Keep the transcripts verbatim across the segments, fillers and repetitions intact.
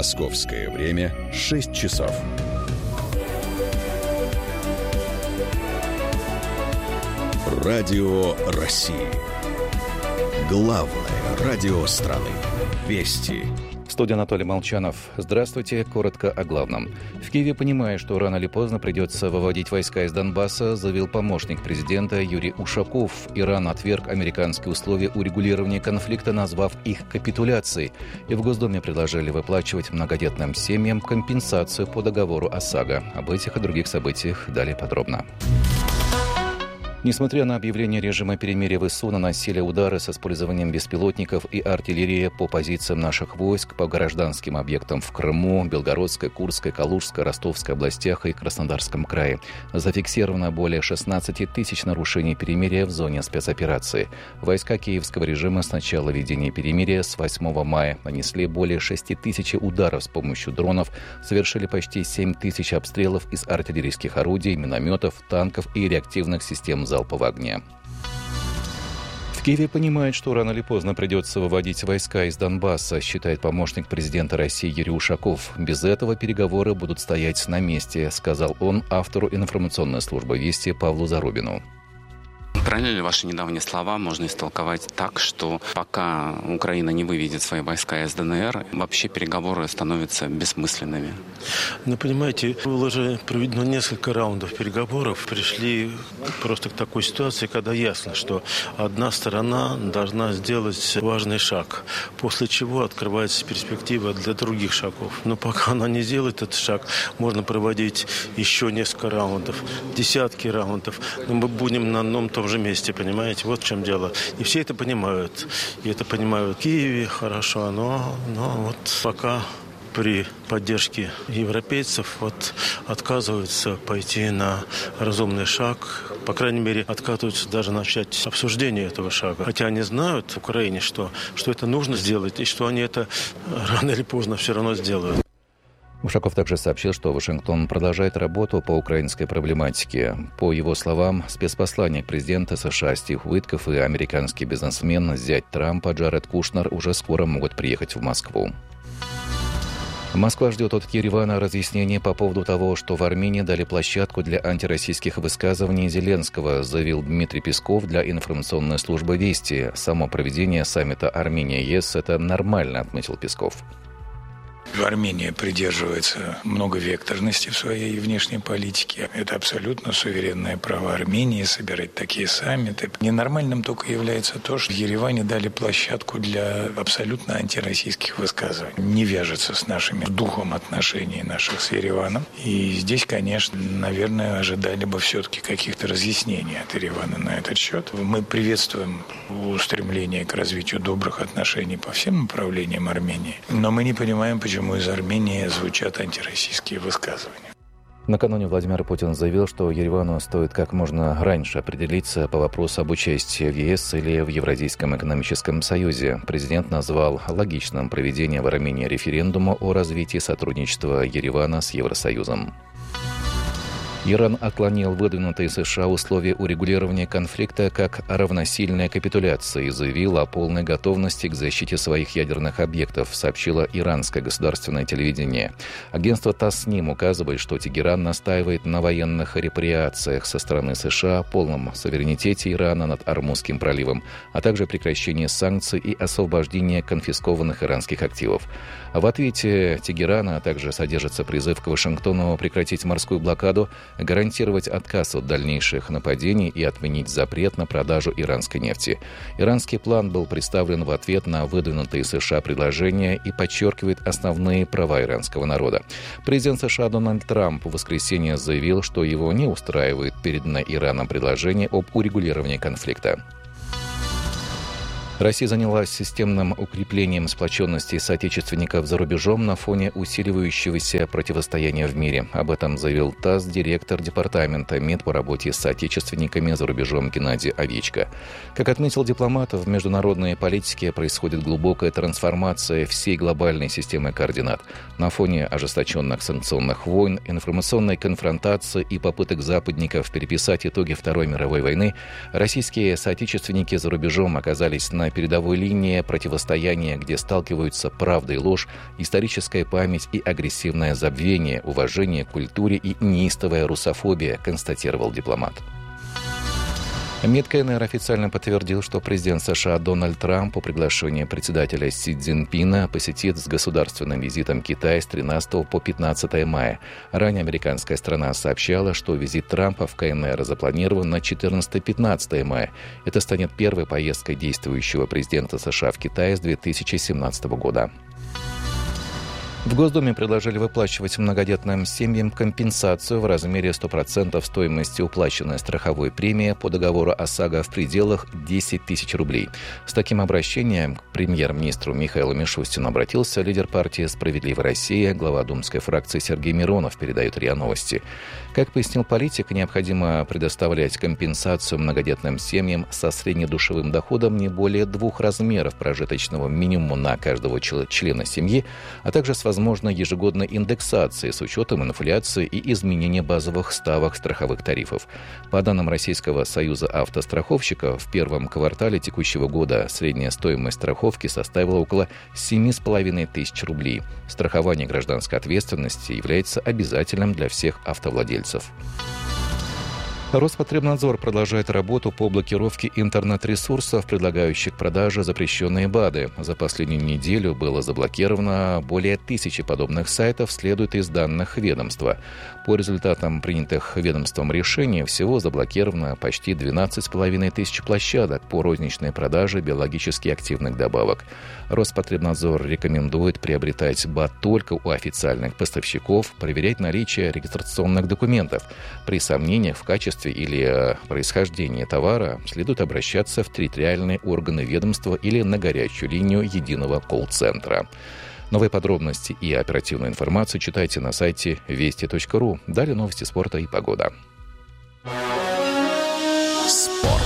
Московское время шесть часов. Радио России. Главное радио страны. Вести. В студии Анатолий Молчанов. Здравствуйте. Коротко о главном. В Киеве, понимая, что рано или поздно придется выводить войска из Донбасса, заявил помощник президента Юрий Ушаков. Иран отверг американские условия урегулирования конфликта, назвав их капитуляцией. И в Госдуме предложили выплачивать многодетным семьям компенсацию по договору ОСАГО. Об этих и других событиях далее подробно. Несмотря на объявление режима перемирия, ВСУ наносили удары с использованием беспилотников и артиллерии по позициям наших войск, по гражданским объектам в Крыму, Белгородской, Курской, Калужской, Ростовской областях и Краснодарском крае. Зафиксировано более шестнадцать тысяч нарушений перемирия в зоне спецоперации. Войска киевского режима с начала введения перемирия с восьмого мая нанесли более шесть тысяч ударов с помощью дронов, совершили почти семь тысяч обстрелов из артиллерийских орудий, минометов, танков и реактивных систем залпового огня. В Киеве понимают, что рано или поздно придется выводить войска из Донбасса, считает помощник президента России Юрий Ушаков. Без этого переговоры будут стоять на месте, сказал он автору информационной службы «Вести» Павлу Зарубину. Правильно ли ваши недавние слова можно истолковать так, что пока Украина не выведет свои войска из ДНР, вообще переговоры становятся бессмысленными? Ну, понимаете, было же проведено несколько раундов переговоров. Пришли просто к такой ситуации, когда ясно, что одна сторона должна сделать важный шаг, после чего открывается перспектива для других шагов. Но пока она не сделает этот шаг, можно проводить еще несколько раундов, десятки раундов. Но мы будем на одном том же месте, понимаете? Вот в чем дело. И все это понимают. И это понимают в Киеве хорошо, но, но вот пока при поддержке европейцев вот отказываются пойти на разумный шаг. По крайней мере, отказываются даже начать обсуждение этого шага. Хотя они знают в Украине, что, что это нужно сделать, и что они это рано или поздно все равно сделают. Ушаков также сообщил, что Вашингтон продолжает работу по украинской проблематике. По его словам, спецпосланник президента США Стив Уитков и американский бизнесмен, зять Трампа Джаред Кушнер уже скоро могут приехать в Москву. Москва ждет от Еревана разъяснений по поводу того, что в Армении дали площадку для антироссийских высказываний Зеленского, заявил Дмитрий Песков для информационной службы «Вести». Само проведение саммита Армения-ЕС – это нормально, отметил Песков. Армения придерживается многовекторности в своей внешней политике. Это абсолютно суверенное право Армении собирать такие саммиты. Ненормальным только является то, что в Ереване дали площадку для абсолютно антироссийских высказываний. Не вяжется с нашим духом отношений наших с Ереваном. И здесь, конечно, наверное, ожидали бы все-таки каких-то разъяснений от Еревана на этот счет. Мы приветствуем устремление к развитию добрых отношений по всем направлениям Армении. Но мы не понимаем, почему из Армении звучат антироссийские высказывания. Накануне Владимир Путин заявил, что Еревану стоит как можно раньше определиться по вопросу об участии в ЕС или в Евразийском экономическом союзе. Президент назвал логичным проведение в Армении референдума о развитии сотрудничества Еревана с Евросоюзом. Иран отклонил выдвинутые США условия урегулирования конфликта как равносильная капитуляция и заявил о полной готовности к защите своих ядерных объектов, сообщило иранское государственное телевидение. Агентство Тасним указывает, что Тегеран настаивает на военных репариациях со стороны США, полном суверенитете Ирана над Ормузским проливом, а также прекращении санкций и освобождении конфискованных иранских активов. В ответе Тегерана, а также содержится призыв к Вашингтону прекратить морскую блокаду, гарантировать отказ от дальнейших нападений и отменить запрет на продажу иранской нефти. Иранский план был представлен в ответ на выдвинутые США предложения и подчеркивает основные права иранского народа. Президент США Дональд Трамп в воскресенье заявил, что его не устраивает переданное Ираном предложение об урегулировании конфликта. Россия занялась системным укреплением сплоченности соотечественников за рубежом на фоне усиливающегося противостояния в мире. Об этом заявил ТАСС директор департамента МИД по работе с соотечественниками за рубежом Геннадий Овечко. Как отметил дипломат, в международной политике происходит глубокая трансформация всей глобальной системы координат. На фоне ожесточенных санкционных войн, информационной конфронтации и попыток западников переписать итоги Второй мировой войны, российские соотечественники за рубежом оказались на на передовой линии противостояния, где сталкиваются правда и ложь, историческая память и агрессивное забвение, уважение к культуре и неистовая русофобия, констатировал дипломат. МИД КНР официально подтвердил, что президент США Дональд Трамп по приглашению председателя Си Цзиньпина посетит с государственным визитом Китай с тринадцатого по пятнадцатое мая. Ранее американская страна сообщала, что визит Трампа в КНР запланирован на четырнадцатое-пятнадцатое мая. Это станет первой поездкой действующего президента США в Китай с две тысячи семнадцатого года. В Госдуме предложили выплачивать многодетным семьям компенсацию в размере сто процентов стоимости уплаченной страховой премии по договору ОСАГО в пределах десять тысяч рублей. С таким обращением к премьер-министру Михаилу Мишустину обратился лидер партии «Справедливая Россия», глава думской фракции Сергей Миронов, передает РИА Новости. Как пояснил политик, необходимо предоставлять компенсацию многодетным семьям со среднедушевым доходом не более двух размеров прожиточного минимума на каждого члена семьи, а также с возможной ежегодной индексацией с учетом инфляции и изменения базовых ставок страховых тарифов. По данным Российского союза автостраховщиков, в первом квартале текущего года средняя стоимость страховки составила около семь с половиной тысяч рублей. Страхование гражданской ответственности является обязательным для всех автовладельцев. Роспотребнадзор продолжает работу по блокировке интернет-ресурсов, предлагающих продажи запрещенные БАДы. За последнюю неделю было заблокировано более тысячи подобных сайтов, следует из данных ведомства. По результатам принятых ведомством решений всего заблокировано почти двенадцать с половиной тысяч площадок по розничной продаже биологически активных добавок. Роспотребнадзор рекомендует приобретать БАД только у официальных поставщиков, проверять наличие регистрационных документов. При сомнениях в качестве или происхождении товара следует обращаться в территориальные органы ведомства или на горячую линию единого колл-центра. Новые подробности и оперативную информацию читайте на сайте вести точка ру. Далее новости спорта и погода. Спорт.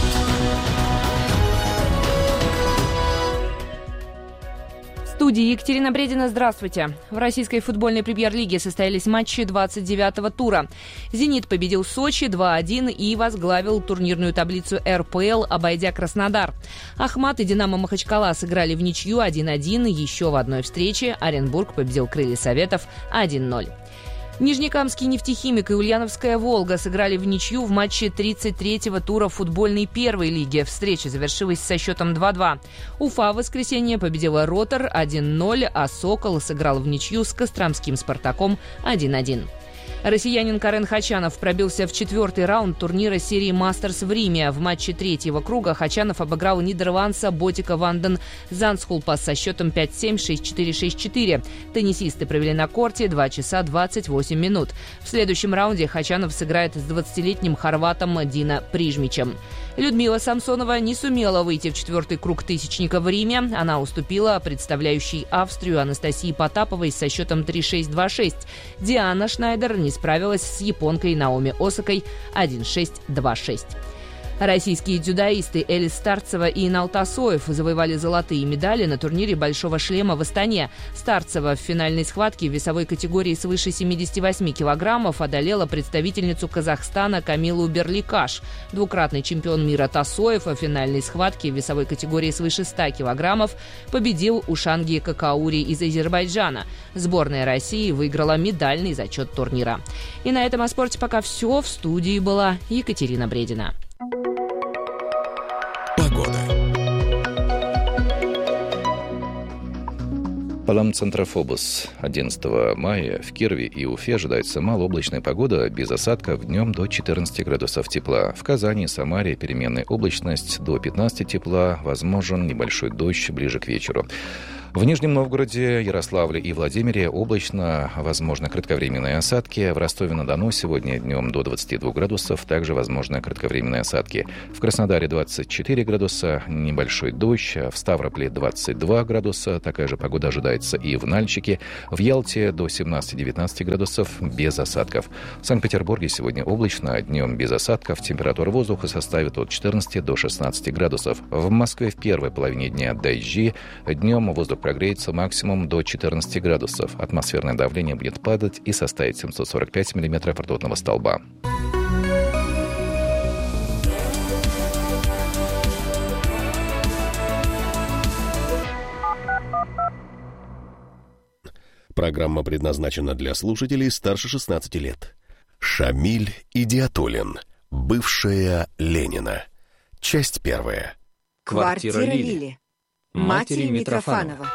В студии Екатерина Бредина. Здравствуйте. В российской футбольной премьер-лиге состоялись матчи двадцать девятого тура. «Зенит» победил Сочи два один и возглавил турнирную таблицу эр пэ эл, обойдя Краснодар. «Ахмат» и «Динамо» Махачкала сыграли в ничью один один. Еще в одной встрече Оренбург победил «Крылья Советов» один ноль. Нижнекамский «Нефтехимик» и Ульяновская «Волга» сыграли в ничью в матче тридцать третьего тура футбольной первой лиги. Встреча завершилась со счетом два два. Уфа в воскресенье победила «Ротор» один ноль, а «Сокол» сыграл в ничью с костромским «Спартаком» один один. Россиянин Карен Хачанов пробился в четвертый раунд турнира серии «Мастерс» в Риме. В матче третьего круга Хачанов обыграл нидерландца Ботика Ванден Зандскулпа со счетом пять семь, шесть четыре, шесть четыре. Теннисисты провели на корте два часа двадцать восемь минут. В следующем раунде Хачанов сыграет с двадцатилетним хорватом Дино Прижмичем. Людмила Самсонова не сумела выйти в четвертый круг тысячника в Риме. Она уступила представляющей Австрию Анастасии Потаповой со счетом три шесть, два шесть. Диана Шнайдер не справилась с японкой Наоми Осакой один шесть, два шесть. Российские дзюдоисты Элис Старцева и Инал Тасоев завоевали золотые медали на турнире «Большого шлема» в Астане. Старцева в финальной схватке в весовой категории свыше семидесяти восьми килограммов одолела представительницу Казахстана Камилу Берликаш. Двукратный чемпион мира Тасоев в финальной схватке в весовой категории свыше ста килограммов победил Ушанги Какаури из Азербайджана. Сборная России выиграла медальный зачет турнира. И на этом о спорте пока все. В студии была Екатерина Бредина. Погода. Палам-Центрофобус. одиннадцатого мая в Кирове и Уфе ожидается малооблачная погода, без осадков, днем до четырнадцати градусов тепла. В Казани и Самаре переменная облачность, до пятнадцати тепла, возможен небольшой дождь ближе к вечеру. В Нижнем Новгороде, Ярославле и Владимире облачно, возможно кратковременные осадки. В Ростове-на-Дону сегодня днем до двадцати двух градусов, также возможны кратковременные осадки. В Краснодаре двадцать четыре градуса, небольшой дождь. В Ставрополе двадцать два градуса, такая же погода ожидается и в Нальчике. В Ялте до семнадцати-девятнадцати градусов, без осадков. В Санкт-Петербурге сегодня облачно, днем без осадков. Температура воздуха составит от четырнадцати до шестнадцати градусов. В Москве в первой половине дня дожди, днем воздух прогреется максимум до четырнадцати градусов. Атмосферное давление будет падать и составить семьсот сорок пять миллиметров ртутного столба. Программа предназначена для слушателей старше шестнадцати лет. Шамиль Идиатуллин. Бывшая Ленина. Часть первая. Квартира Лили. Матери Митрофанова.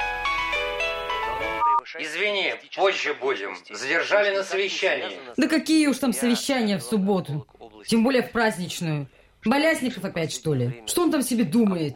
Извини, позже будем. Задержали на совещании. Да какие уж там совещания в субботу. Тем более в праздничную. Болясников опять, что ли? Что он там себе думает?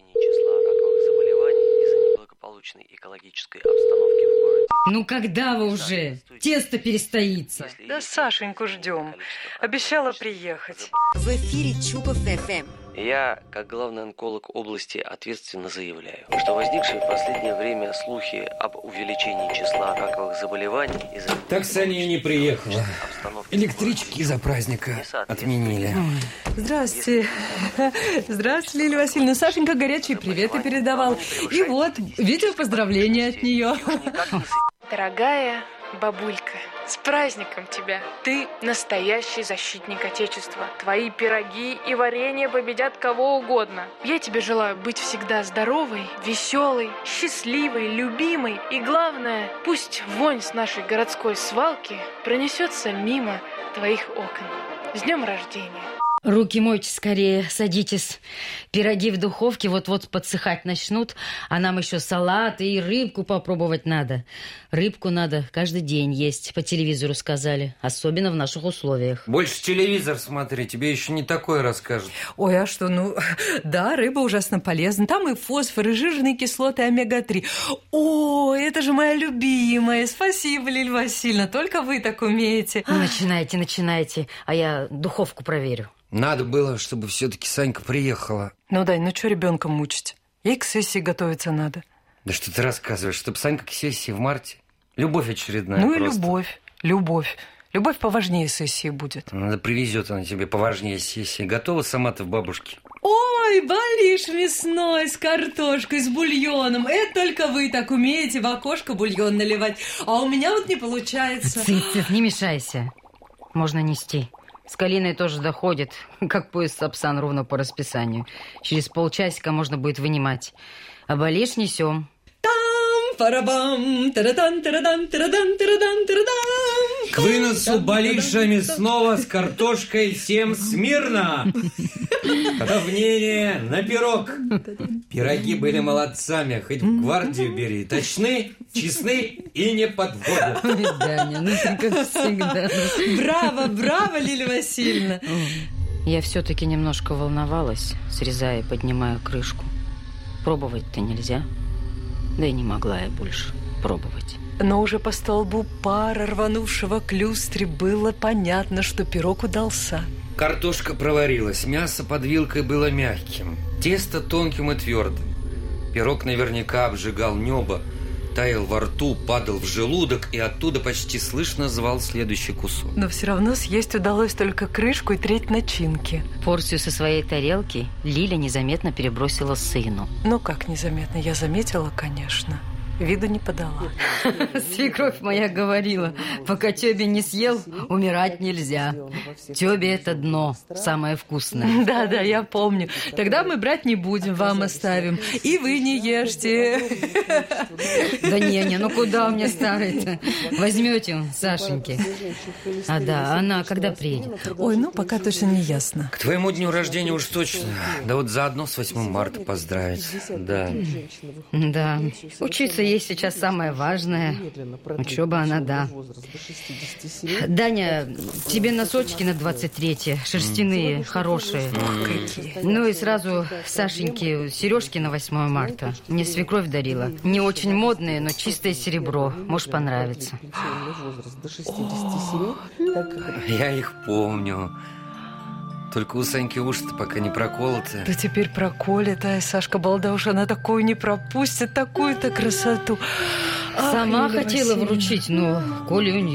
Экологической обстановки в городе. Ну когда вы уже? Тесто перестоится. Да Сашеньку ждем. Обещала приехать. В эфире Чупов эф эм. Я, как главный онколог области, ответственно заявляю, что возникшие в последнее время слухи об увеличении числа раковых заболеваний из-за... Так Саня и не приехала. Электрички из-за праздника отменили. Здрасте. Здравствуйте, Лилия Васильевна. Сашенька горячие приветы передавал. И вот, видео поздравления от нее. Дорогая бабулька, с праздником тебя! Ты настоящий защитник Отечества. Твои пироги и варенье победят кого угодно. Я тебе желаю быть всегда здоровой, веселой, счастливой, любимой. И главное, пусть вонь с нашей городской свалки пронесется мимо твоих окон. С днем рождения! Руки мойте скорее, садитесь. Пироги в духовке вот-вот подсыхать начнут, а нам еще салат и рыбку попробовать надо. Рыбку надо каждый день есть, по телевизору сказали, особенно в наших условиях. Больше телевизор смотри, тебе еще не такое расскажут. Ой, а что, ну, да, рыба ужасно полезна. Там и фосфор, и жирные кислоты, омега три. О, это же моя любимая. Спасибо, Лилия Васильевна, только вы так умеете. Ну, начинайте, начинайте, а я духовку проверю. Надо было, чтобы все-таки Санька приехала. Ну, Дань, ну что ребенка мучить? Ей к сессии готовиться надо. Да что ты рассказываешь, чтобы Санька к сессии в марте? Любовь очередная. Ну просто. И любовь, любовь. Любовь поважнее сессии будет. Надо привезет она тебе поважнее сессии. Готова сама-то в бабушке? Ой, балиш мясной с картошкой, с бульоном. Это только вы так умеете в окошко бульон наливать. А у меня вот не получается. Цыц, не мешайся. Можно нести. С Калиной тоже доходит, как поезд Сапсан, ровно по расписанию. Через полчасика можно будет вынимать. А балиш несем. Там, парабам, тарадан, тарадан, тарадан, тарадан, тарадан. К выносу балиша мясного с картошкой всем смирно! Равнение на пирог. Пироги были молодцами, хоть в гвардию бери. Точны, честны и не подводят. Ой, Даня, ну ты как всегда. Браво, браво, Лилия Васильевна. Я все-таки немножко волновалась, срезая и поднимая крышку. Пробовать-то нельзя. Да и не могла я больше пробовать. Но уже по столбу пара рванувшего к люстре было понятно, что пирог удался. Картошка проварилась, мясо под вилкой было мягким, тесто тонким и твердым. Пирог наверняка обжигал небо, таял во рту, падал в желудок и оттуда почти слышно звал следующий кусок. Но все равно съесть удалось только крышку и треть начинки. Порцию со своей тарелки Лиля незаметно перебросила сыну. Ну как незаметно? Я заметила, конечно. Виду не подала. Свекровь моя говорила, пока Тёбе не съел, умирать нельзя. Тёбе это дно, самое вкусное. Да-да, я помню. Тогда мы брать не будем, вам оставим. И вы не ешьте. Да не, не, ну куда мне старый-то? Возьмете Сашеньке. А да, она когда приедет? Ой, ну пока точно не ясно. К твоему дню рождения уж точно. Да вот заодно с восьмым марта поздравить. Да. Да. Учиться есть сейчас самое важное. Учеба она, да. Даня, тебе носочки на двадцать третье, шерстяные, хорошие. Ну и сразу Сашеньке сережки на восьмое марта. Мне свекровь дарила. Не очень модные, но чистое серебро. Может, понравится. Я их помню. Только у Саньки уши-то пока не проколоты. Да теперь проколет, а Сашка балда уж, она такую не пропустит, такую-то красоту. Сама Ах, хотела вручить, но коли у нее